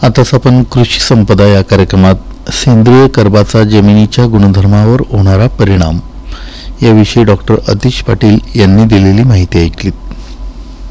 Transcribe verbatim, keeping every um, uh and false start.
आताच आपण कृषी संपदा या कार्यक्रमात सेंद्रिय कर्बाचा जमिनीच्या गुणधर्मावर होणारा परिणाम याविषयी डॉक्टर आतिश पाटील यांनी दिलेली माहिती ऐकलीत.